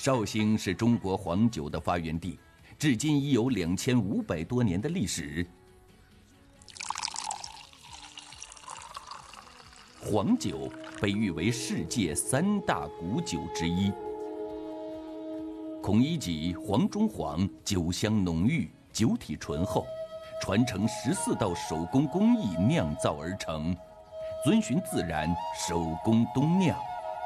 绍兴是中国黄酒的发源地，至今已有2500多年的历史。黄酒被誉为世界3大古酒之一。孔乙己黄中黄，酒香浓郁，酒体醇厚，传承14道手工工艺酿造而成，遵循自然，手工冬酿。